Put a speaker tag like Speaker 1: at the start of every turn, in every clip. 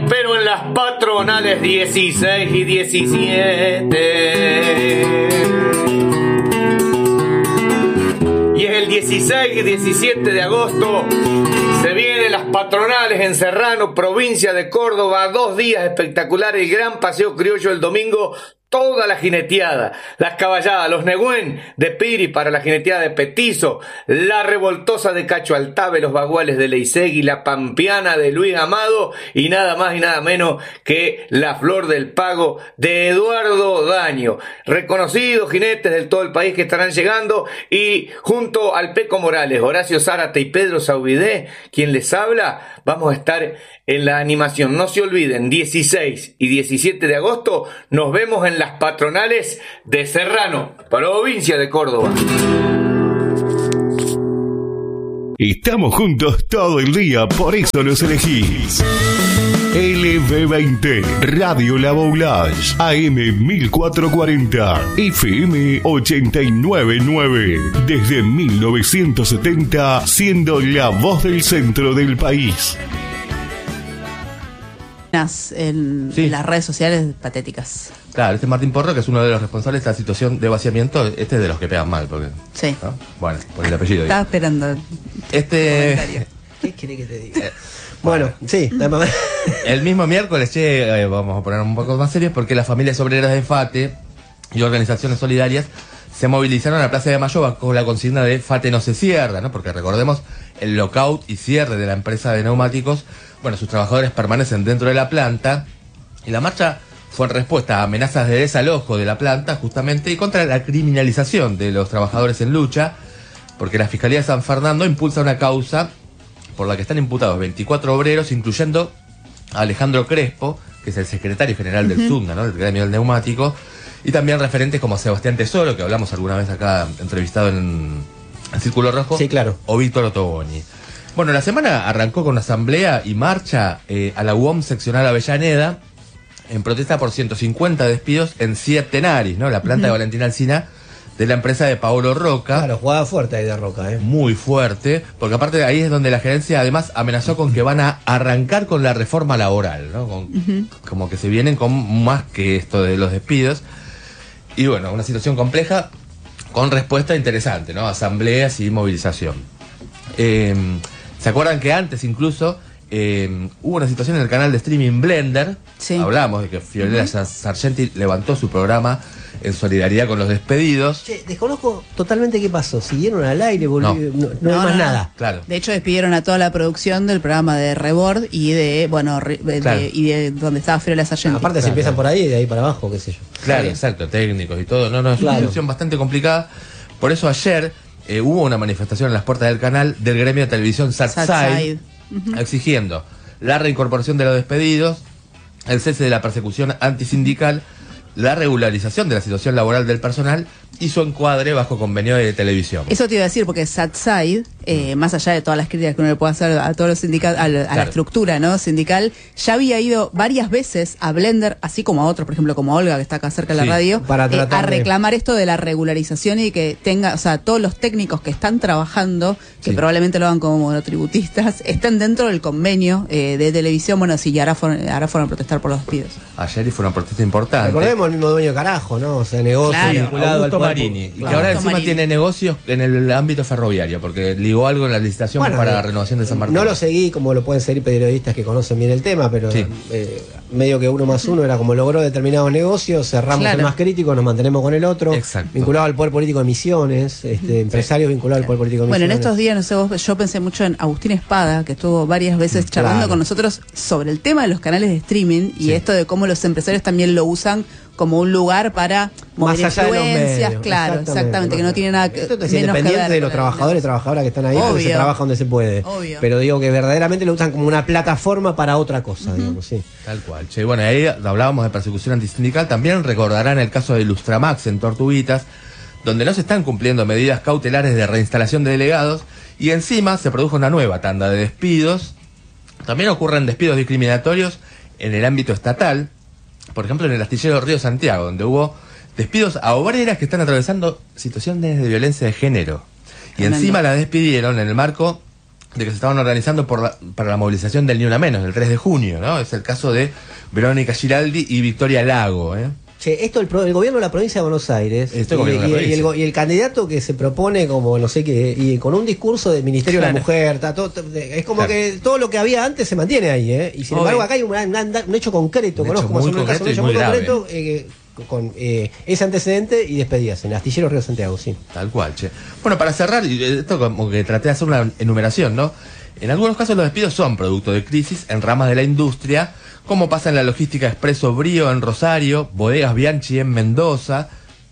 Speaker 1: pero en las patronales 16 y 17. Y es el 16 y 17 de agosto. Se vienen las patronales en Serrano, provincia de Córdoba. 2 días espectaculares, el gran paseo criollo el domingo. Toda la jineteada, las caballadas, los negüén de Piri para la jineteada de Petizo, la revoltosa de Cacho Altave, los baguales de Leisegui, la pampeana de Luis Amado y nada más y nada menos que la Flor del Pago de Eduardo Daño. Reconocidos jinetes de todo el país que estarán llegando y junto al Peco Morales, Horacio Zárate y Pedro Saubidé, quien les habla, vamos a estar en la animación. No se olviden, 16 y 17 de agosto nos vemos en las patronales de Serrano, provincia de Córdoba.
Speaker 2: Estamos juntos todo el día, por eso nos elegís. LB20, Radio La Boulage, AM 1440, FM 899. Desde 1970, siendo la voz del centro del país.
Speaker 3: En las redes sociales patéticas.
Speaker 4: Claro, este Martín Porro, que es uno de los responsables de esta situación de vaciamiento, este es de los que pegan mal, porque...
Speaker 3: Sí.
Speaker 4: ¿no? Bueno, por el apellido.
Speaker 3: Estaba esperando.
Speaker 4: ¿Qué
Speaker 5: quiere que te diga? Bueno, sí.
Speaker 4: El mismo miércoles, vamos a poner un poco más serios, porque las familias obreras de FATE y organizaciones solidarias se movilizaron a la Plaza de Mayo bajo la consigna de FATE no se cierra, ¿no? Porque recordemos el lockout y cierre de la empresa de neumáticos. Bueno, sus trabajadores permanecen dentro de la planta y la marcha fue en respuesta a amenazas de desalojo de la planta justamente y contra la criminalización de los trabajadores en lucha, porque la Fiscalía de San Fernando impulsa una causa por la que están imputados 24 obreros, incluyendo a Alejandro Crespo, que es el secretario general del SUNDA, ¿no? Del gremio del neumático, y también referentes como Sebastián Tesoro, que hablamos alguna vez acá entrevistado en Círculo Rojo,
Speaker 5: sí, claro,
Speaker 4: o Víctor Ottoboni. Bueno, la semana arrancó con asamblea y marcha a la UOM seccional Avellaneda en protesta por 150 despidos en Ciertenaris, ¿no? La planta de Valentín Alsina de la empresa de Paolo Roca.
Speaker 5: Claro, jugada fuerte ahí de Roca,
Speaker 4: Muy fuerte, porque aparte de ahí es donde la gerencia además amenazó con que van a arrancar con la reforma laboral, ¿no? Como que se vienen con más que esto de los despidos. Y bueno, una situación compleja con respuesta interesante, ¿no? Asambleas y movilización. ¿Se acuerdan que antes incluso hubo una situación en el canal de streaming Blender?
Speaker 3: Sí.
Speaker 4: Hablamos de que Fiorella Sargenti levantó su programa en solidaridad con los despedidos.
Speaker 5: Che, desconozco totalmente qué pasó. ¿Siguieron al aire? No hay más nada.
Speaker 4: Claro.
Speaker 3: De hecho, despidieron a toda la producción del programa de Rebord y de, bueno, y de donde estaba Fiorella Sargenti.
Speaker 5: Aparte se empiezan por ahí y de ahí para abajo, qué sé yo.
Speaker 4: Claro, exacto, técnicos y todo. No, es una situación bastante complicada. Por eso ayer hubo una manifestación en las puertas del canal del gremio de televisión Satside, exigiendo la reincorporación de los despedidos, el cese de la persecución antisindical, la regularización de la situación laboral del personal y su encuadre bajo convenio de televisión.
Speaker 3: Eso te iba a decir, porque Satside, más allá de todas las críticas que uno le puede hacer a todos los sindicatos, a la estructura, ¿no?, sindical, ya había ido varias veces a Blender, así como a otros, por ejemplo, como Olga, que está acá cerca de la radio, a reclamar esto de la regularización y que tenga, o sea, todos los técnicos que están trabajando, que probablemente lo hagan como monotributistas, están dentro del convenio de televisión. Bueno, sí, y ahora fueron a protestar por los despidos.
Speaker 4: Ayer fue una protesta importante.
Speaker 5: Recordemos el mismo dueño carajo, ¿no? O sea, negocio vinculado al
Speaker 4: Marini, y que ahora encima tiene negocios en el ámbito ferroviario, porque ligó algo en la licitación para la renovación de San Martín.
Speaker 5: No lo seguí como lo pueden seguir periodistas que conocen bien el tema, pero medio que 1 más 1 era como logró determinados negocios, cerramos el más crítico, nos mantenemos con el otro.
Speaker 4: Exacto.
Speaker 5: Vinculado al poder político de Misiones, empresarios vinculados al poder político de Misiones.
Speaker 3: Bueno, en estos días, no sé vos, yo pensé mucho en Agustín Espada, que estuvo varias veces charlando con nosotros sobre el tema de los canales de streaming y esto de cómo los empresarios también lo usan como un lugar para mover influencias, claro, exactamente, que no tiene nada que
Speaker 5: esto es independiente de los trabajadores y trabajadoras que están ahí, porque se trabaja donde se puede.
Speaker 3: Obvio.
Speaker 5: Pero digo que verdaderamente lo usan como una plataforma para otra cosa, digamos, sí.
Speaker 4: Tal cual. Che, bueno, ahí hablábamos de persecución antisindical, también recordarán el caso de Lustramax en Tortuguitas, donde no se están cumpliendo medidas cautelares de reinstalación de delegados y encima se produjo una nueva tanda de despidos. También ocurren despidos discriminatorios en el ámbito estatal. Por ejemplo, en el astillero Río Santiago, donde hubo despidos a obreras que están atravesando situaciones de violencia de género. Y encima la despidieron en el marco de que se estaban organizando para la movilización del Ni Una Menos, el 3 de junio, ¿no? Es el caso de Verónica Giraldi y Victoria Lago, ¿eh?
Speaker 5: Che, esto el gobierno de la provincia de Buenos Aires y el candidato que se propone como no sé qué, y con un discurso del Ministerio de la Mujer, es como que todo lo que había antes se mantiene ahí, ¿eh? Y sin embargo acá hay un hecho concreto, conozco más o menos el caso, un hecho muy concreto con ese antecedente y despedidas en Astillero Río Santiago, sí.
Speaker 4: Tal cual, che. Bueno, para cerrar, esto como que traté de hacer una enumeración, ¿no? En algunos casos los despidos son producto de crisis en ramas de la industria, como pasa en la logística Expreso Brío en Rosario, Bodegas Bianchi en Mendoza,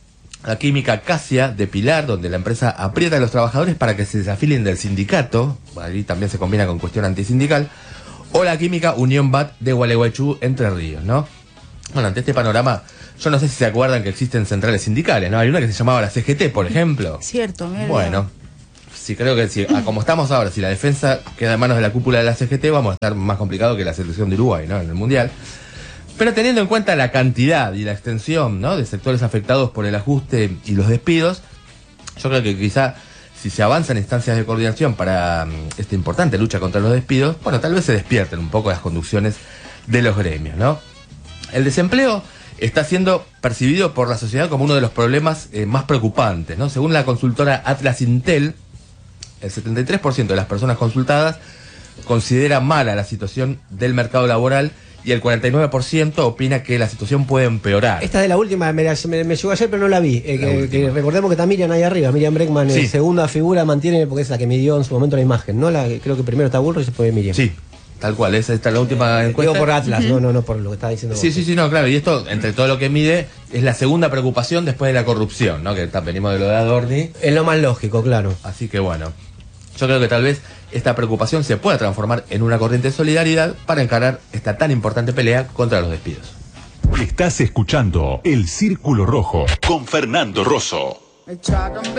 Speaker 4: la química Casia de Pilar, donde la empresa aprieta a los trabajadores para que se desafilen del sindicato, ahí también se combina con cuestión antisindical, o la química Unión BAT de Gualeguaychú, Entre Ríos, ¿no? Bueno, ante este panorama, yo no sé si se acuerdan que existen centrales sindicales, ¿no? Hay una que se llamaba la CGT, por ejemplo.
Speaker 3: Cierto, mira.
Speaker 4: Bueno, sí, creo que si, como estamos ahora, si la defensa queda en manos de la cúpula de la CGT, vamos a estar más complicado que la selección de Uruguay, ¿no? En el Mundial. Pero teniendo en cuenta la cantidad y la extensión, ¿no?, de sectores afectados por el ajuste y los despidos, yo creo que quizá si se avanza en instancias de coordinación para esta importante lucha contra los despidos, bueno, tal vez se despierten un poco las conducciones de los gremios, ¿no? El desempleo está siendo percibido por la sociedad como uno de los problemas más preocupantes, ¿no? Según la consultora Atlas Intel, el 73% de las personas consultadas considera mala la situación del mercado laboral y el 49% opina que la situación puede empeorar.
Speaker 5: Esta es de la última, me llegó ayer pero no la vi. Que recordemos que está Miriam ahí arriba, Miriam Breckman, sí. Segunda figura mantiene, porque es la que midió en su momento la imagen, ¿no? Creo que primero está Bullrich y después Miriam.
Speaker 4: Sí, tal cual, esa es la última encuesta.
Speaker 5: Digo por Atlas, no por lo que está diciendo
Speaker 4: sí, vos. Sí, no, claro, y esto, entre todo lo que mide, es la segunda preocupación después de la corrupción, ¿no? Que venimos de lo de Adorni.
Speaker 5: Es lo más lógico, claro.
Speaker 4: Así que bueno, yo creo que tal vez esta preocupación se pueda transformar en una corriente de solidaridad para encarar esta tan importante pelea contra los despidos.
Speaker 2: Estás escuchando El Círculo Rojo con Fernando Rosso.